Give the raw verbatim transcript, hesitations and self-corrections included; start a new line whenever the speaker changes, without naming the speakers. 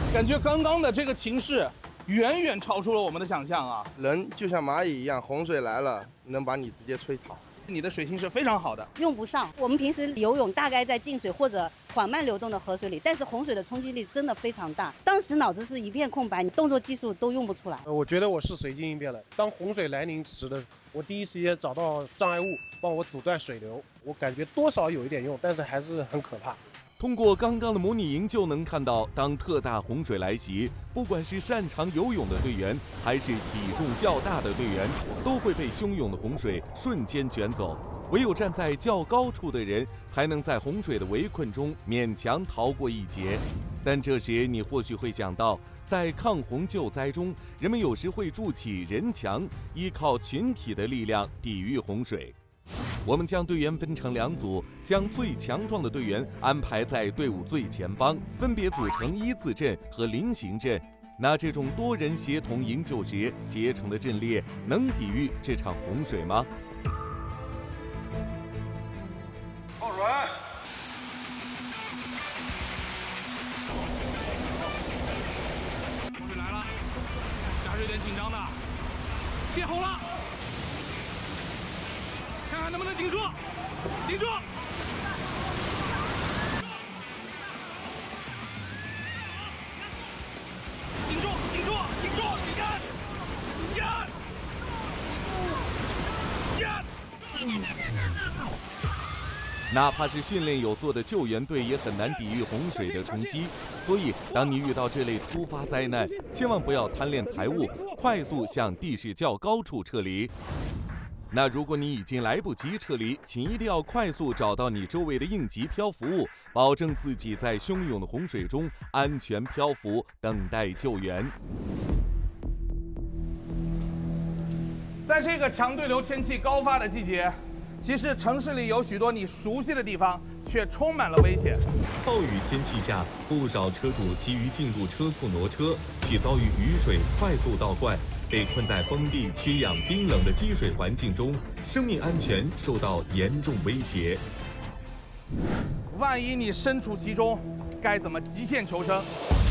感觉刚刚的这个情势远远超出了我们的想象啊！
人就像蚂蚁一样，洪水来了能把你直接吹倒。
你的水性是非常好的，
用不上。我们平时游泳大概在静水或者缓慢流动的河水里，但是洪水的冲击力真的非常大。当时脑子是一片空白，你动作技术都用不出来。
我觉得我是随机应变了。当洪水来临时的，我第一时间找到障碍物，帮我阻断水流。我感觉多少有一点用，但是还是很可怕。
通过刚刚的模拟营就能看到，当特大洪水来袭，不管是擅长游泳的队员，还是体重较大的队员，都会被汹涌的洪水瞬间卷走。唯有站在较高处的人，才能在洪水的围困中勉强逃过一劫。但这时你或许会想到，在抗洪救灾中，人们有时会筑起人墙，依靠群体的力量抵御洪水。我们将队员分成两组，将最强壮的队员安排在队伍最前方，分别组成一字阵和菱形阵。那这种多人协同营救时结成的阵列，能抵御这场洪水吗？
放水！洪水来了，驾驶有点紧张的，泄洪了。看看能不能顶住，顶住！顶住，顶住，顶住！压，压，压！
哪怕是训练有素的救援队，也很难抵御洪水的冲击。所以，当你遇到这类突发灾难，千万不要贪恋财物，快速向地势较高处撤离。那如果你已经来不及撤离，请一定要快速找到你周围的应急漂浮物，保证自己在汹涌的洪水中安全漂浮，等待救援。
在这个强对流天气高发的季节，其实城市里有许多你熟悉的地方，却充满了危险。
暴雨天气下，不少车主急于进入车库挪车，却遭遇雨水快速倒灌，被困在封闭、缺氧、冰冷的积水环境中，生命安全受到严重威胁。
万一你身处其中，该怎么极限求生？